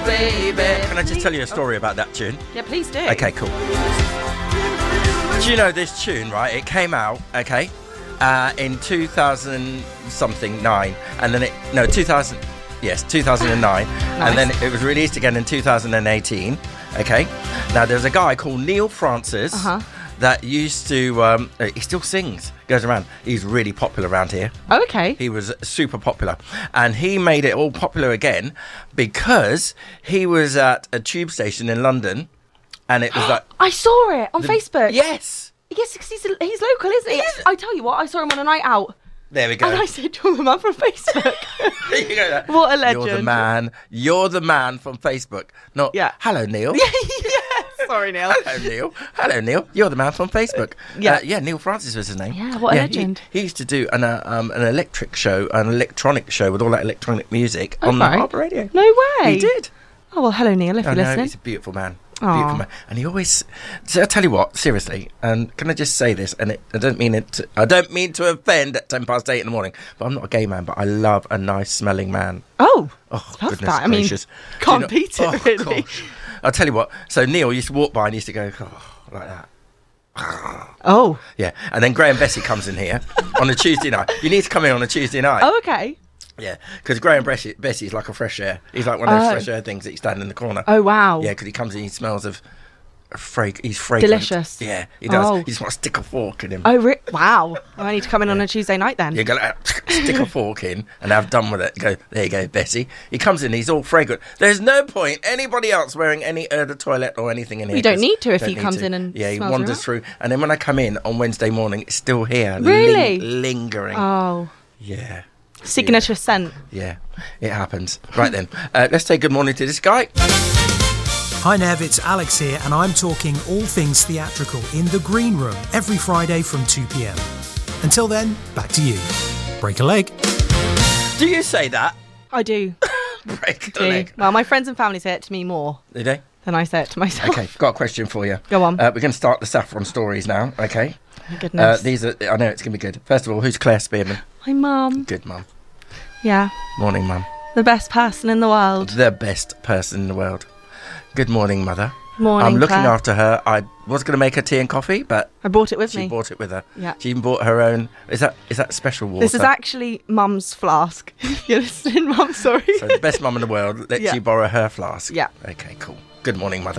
baby. Can I just tell you a story about that tune? Yeah, please do. Okay, cool. Do you know this tune, right? It came out, okay, in 2009, and then 2000, yes, 2009, Nice. and then it was released again in 2018, okay? Now, there's a guy called Neil Francis that used to, he still sings, goes around. He's really popular around here. Oh, okay. He was super popular, and he made it all popular again because he was at a tube station in London, and it was like... I saw it on Facebook. Yes! Yes, because he's local, isn't he? I tell you what, I saw him on a night out. There we go. And I said, you're the man from Facebook. You go, What a legend. You're the man from Facebook. Not, hello, Neil. Yeah, sorry, Neil. Hello, Neil. You're the man from Facebook. Yeah. Neil Francis was his name. Yeah, what a legend. He used to do an electronic show with all that electronic music on the Harbour Radio. No way. He did. Oh, well, hello, Neil, if you're listening. He's a beautiful man. Beautiful man. And he always... So I'll tell you what, seriously, and can I just say this, and I don't mean to offend at 8:10 in the morning, but I'm not a gay man, but I love a nice smelling man. Oh, love goodness that. gracious. Can't beat it, really. Gosh. I'll tell you what, so Neil used to walk by and used to go, like that. Oh. Yeah, and then Graham Bessie comes in here on a Tuesday night. You need to come in on a Tuesday night. Oh, okay. Yeah, because Graham Bessie is like a fresh air. He's like one of those fresh air things that you stand in the corner. Oh, wow. Yeah, because he comes in, he smells of he's fragrant. Delicious. Yeah, he does. Oh. You just want to stick a fork in him. Oh, wow. Well, I need to come in on a Tuesday night then. You go stick a fork in and have done with it. You go, there you go, Bessie. He comes in, he's all fragrant. There's no point anybody else wearing any eau de toilette or anything in here. You don't need to if he comes in and he smells wanders around. through. And then when I come in on Wednesday morning, it's still here. Really? Lingering. Oh. Yeah. Signature scent. Yeah, it happens. Right then, let's say good morning to this guy. Hi Nev, it's Alex here, and I'm talking all things theatrical in the Green Room every Friday from 2 p.m. Until then, back to you. Break a leg. Do you say that? I do. Break a leg. Well, my friends and family say it to me more. Do they? Than I say it to myself. Okay, got a question for you. Go on. We're going to start the saffron stories now, okay? My goodness. These are, I know it's going to be good. First of all, who's Claire Spearman? My mum. Good mum. Yeah. Morning, mum. The best person in the world. The best person in the world. Good morning, mother. Morning, I'm looking Claire. after her. I was going to make her tea and coffee, but I brought it with me. She brought it with her. Yeah. She even bought her own. Is that special water? This is actually Mum's flask. You're listening, Mum, sorry. So the best mum in the world lets you borrow her flask. Yeah. Okay, cool. Good morning, mother.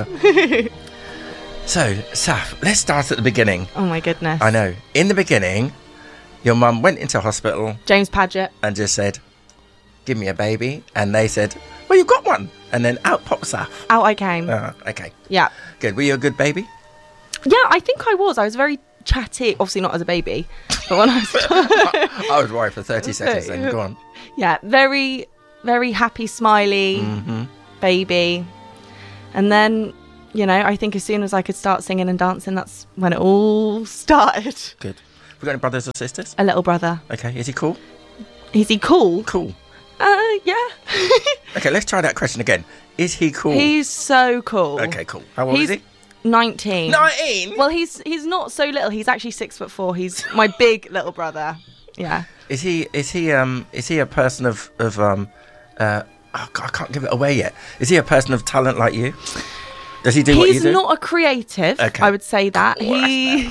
So, Saf, let's start at the beginning. Oh my goodness. I know. In the beginning, your mum went into hospital. James Padgett. And just said, give me a baby. And they said, well, you've got one. And then out popped Saf. Out I came. Okay. Yeah. Good. Were you a good baby? Yeah, I think I was. I was very chatty. Obviously not as a baby. But when I was... I was worried for 30 seconds then. Go on. Yeah, very, very happy, smiley baby. And then, you know, I think as soon as I could start singing and dancing, that's when it all started. Good. We got any brothers or sisters? A little brother. Okay. Is he cool? Is he cool? Cool. Yeah. Okay, let's try that question again. Is he cool? He's so cool. Okay, cool. How old is he? 19. 19? Well, he's not so little. He's actually 6'4". He's my big little brother. Yeah. Is he a person of oh God, I can't give it away yet. Is he a person of talent like you? Does he do what you do? He's not a creative. Okay. I would say that. He's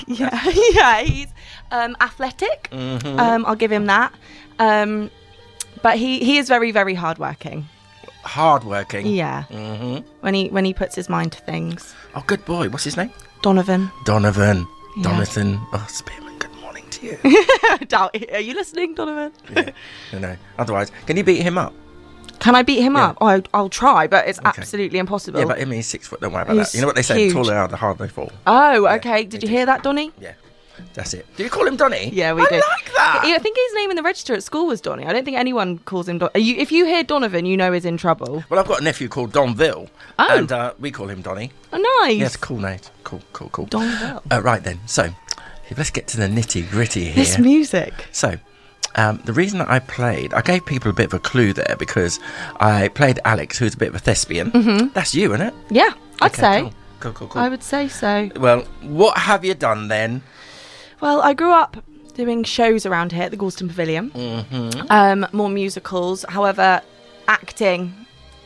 athletic. I'll give him that. But he is very, very hardworking. Hardworking. Yeah. When he puts his mind to things. Oh, good boy. What's his name? Donovan. Yeah. Jonathan. Oh, Spearman. Good morning to you. Doubt it. Are you listening, Donovan? Yeah. No. Otherwise, can you beat him up? Can I beat him up? Oh, I'll try, but it's absolutely impossible. Yeah, but I mean, he's 6 foot. Don't worry about that. You know what they say? Huge. The taller they are, the harder they fall. Oh, okay. Did you hear that, Donny? Yeah. That's it. Did you call him Donny? Yeah, we I did. like that. I think his name in the register at school was Donny. I don't think anyone calls him Donny. If you hear Donovan, you know he's in trouble. Well, I've got a nephew called Donville. Oh. And we call him Donny. Oh, nice. Yes, cool name. Cool. Donville. Right then. So, let's get to the nitty gritty here. This music. So, the reason that I gave people a bit of a clue there because I played Alex, who's a bit of a thespian. That's you, isn't it? Yeah, I'd say. Cool. I would say so. Well, what have you done then? Well, I grew up doing shows around here at the Galston Pavilion. More musicals. However, acting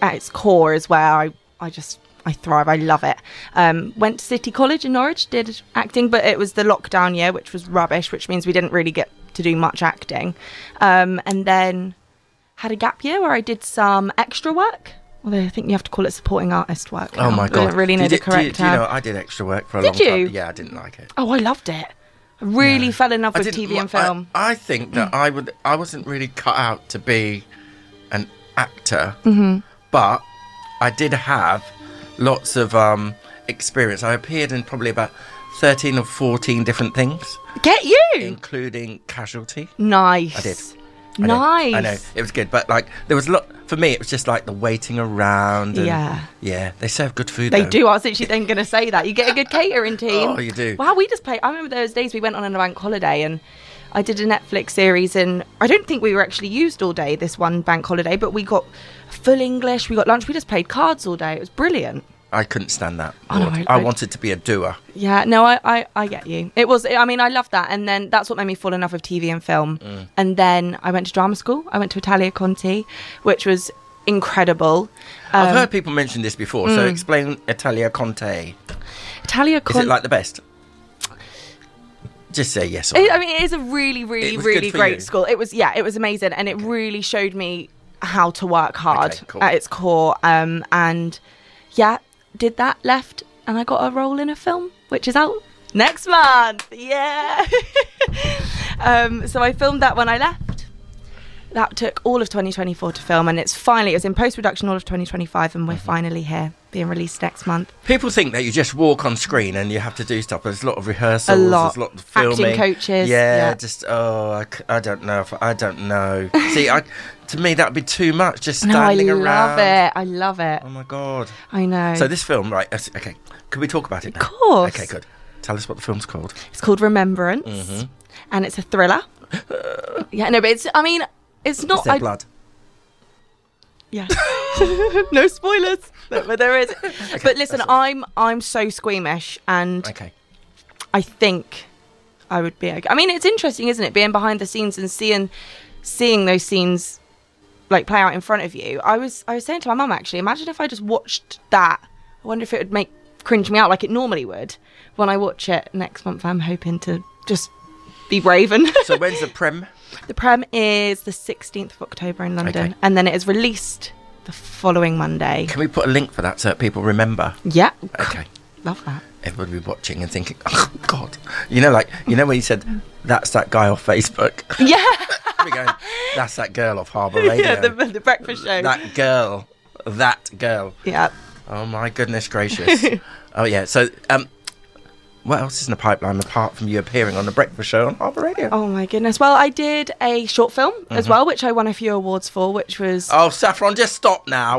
at its core is where I thrive. I love it. Went to City College in Norwich, did acting, but it was the lockdown year, which was rubbish, which means we didn't really get to do much acting. And then had a gap year where I did some extra work. Although I think you have to call it supporting artist work now. Oh my God. I don't really know the correct term. term. Do you know, I did extra work for a long time. Did you? Yeah, I didn't like it. Oh, I loved it. I really fell in love with TV and film. I think that I wasn't really cut out to be an actor, but I did have lots of experience. I appeared in probably about 13 or 14 different things. Get you! Including Casualty. Nice. I did. Nice. I know. It was good. But, like, there was a lot... For me, it was just, like, the waiting around. And, yeah. They serve good food, They though. do. I was literally then going to say that. You get a good catering team. Oh, you do. Wow, we just played... I remember those days we went on a bank holiday and I did a Netflix series, and I don't think we were actually used all day this one bank holiday, but we got full English, we got lunch, we just played cards all day. It was brilliant. I couldn't stand that. Oh, no, I wanted to be a doer. Yeah, no, I get you. It was, I mean, I loved that. And then that's what made me fall in love with TV and film. And then I went to drama school. I went to Italia Conti, which was incredible. I've heard people mention this before, so explain Italia Conti. Italia Conti. Is it like the best? Just say yes or no. I mean, it is a really, really, really great school. It was amazing. And it really showed me how to work hard at its core. And yeah, did that, left, and I got a role in a film, which is out next month. Yeah. So I filmed that when I left. That took all of 2024 to film, and it was in post-production all of 2025, and we're finally here, being released next month. People think that you just walk on screen and you have to do stuff. There's a lot of rehearsals. There's a lot of filming. Acting coaches. Yeah. Just, I don't know. I don't know. See, to me, that would be too much, just standing around. I love it. Oh, my God. I know. So this film, right, okay, could we talk about it now? Of course. Okay, good. Tell us what the film's called. It's called Remembrance, and it's a thriller. Yeah, no, but it's not... Is there blood? Yeah. No spoilers. But there is. Okay, but listen, I'm so squeamish, and I think I would be okay. I mean, it's interesting, isn't it, being behind the scenes and seeing those scenes like play out in front of you. I was saying to my mum, actually, imagine if I just watched that. I wonder if it would cringe me out like it normally would. When I watch it next month, I'm hoping to just be Raven. So when's the prem? The prem is the 16th of October in London, and then it is released the following Monday. Can we put a link for that so that people remember? Yeah. Okay. Love that. Everybody will be watching and thinking, oh, God. You know when you said, that's that guy off Facebook? Yeah. We're going, that's that girl off Harbour Radio. Yeah, the breakfast show. That girl. Yeah. Oh, my goodness gracious. Oh, yeah. So, what else is in the pipeline apart from you appearing on the breakfast show on Harbour Radio? Oh, my goodness. Well, I did a short film as well, which I won a few awards for, which was... Oh, Saffron, just stop now.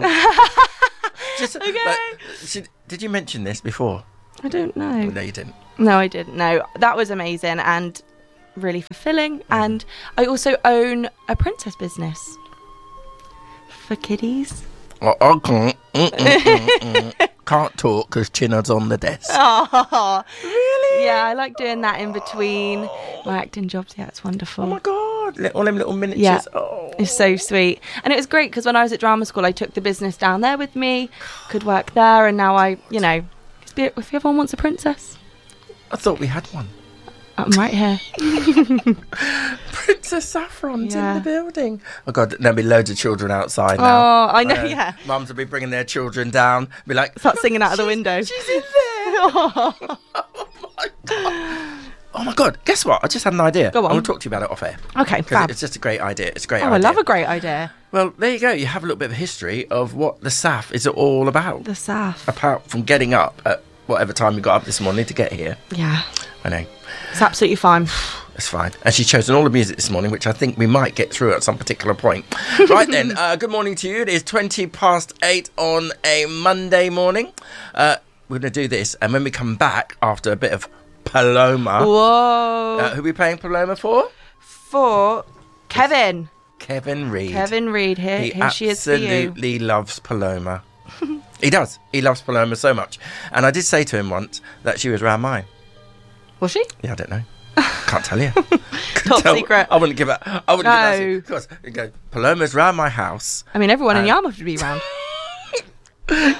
Okay. Did you mention this before? I don't know. No, you didn't. No, I didn't. No, that was amazing and really fulfilling. And I also own a princess business for kiddies. I can't. Can't talk because Chinna's on the desk. Oh, really? Yeah, I like doing that in between my acting jobs. Yeah, it's wonderful. Oh my God, all them little miniatures. Yeah, oh. It's so sweet. And it was great because when I was at drama school, I took the business down there with me, could work there, and now if everyone wants a princess. I thought we had one. I'm right here. Princess Saffron's in the building. Oh, God, there'll be loads of children outside now. Oh, I know, yeah. Mums will be bringing their children down. Be like... Start singing out of the window. She's in there. Oh, my God. Oh, my God. Guess what? I just had an idea. Go on. I want to talk to you about it off air. Okay, fab. It's just a great idea. It's a great idea. Oh, I love a great idea. Well, there you go. You have a little bit of a history of what the SAF is all about. The SAF. Apart from getting up at whatever time you got up this morning to get here. Yeah. I know. It's absolutely fine. It's fine. And she's chosen all the music this morning, which I think we might get through at some particular point. Right then, good morning to you. It is 8:20 on a Monday morning. We're going to do this, and when we come back after a bit of Paloma... Whoa. Who are we playing Paloma for? For Kevin. Kevin Reid. Kevin Reid, here she is for you. He absolutely loves Paloma. He does. He loves Paloma so much. And I did say to him once that she was round mine. Was she? Yeah, I don't know. Can't tell you. Top secret. I wouldn't give that. Of course, you go, Paloma's round my house. I mean, everyone in Yarmouth would be round.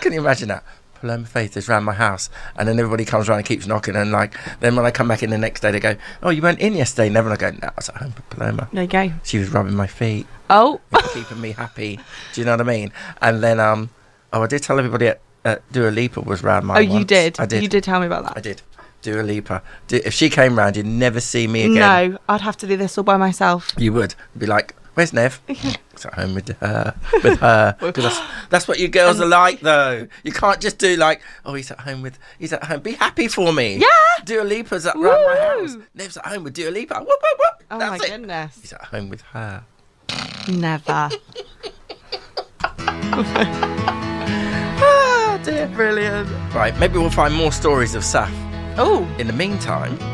Can you imagine that? Paloma Faith is round my house, and then everybody comes around and keeps knocking, and like then when I come back in the next day, they go, "Oh, you weren't in yesterday." Never. And I go, "No, I was at home with Paloma." There you go. She was rubbing my feet. Oh, keeping me happy. Do you know what I mean? And then I did tell everybody at Dua Lipa was round my. Oh, you did. I did. You did tell me about that. I did. Dua Lipa. If she came round, you'd never see me again. No, I'd have to do this all by myself. You would be like, "Where's Nev?" It's at home with her. Because that's what you girls are like, though. You can't just do like, "Oh, he's at home. Be happy for me." Yeah. Dua Lipa's at round my house. Nev's at home with Dua Lipa. Whoop, whoop, whoop. Oh, that's my it. goodness. He's at home with her. Never. Dear. Brilliant. Right, maybe we'll find more stories of Saf. Oh. In the meantime,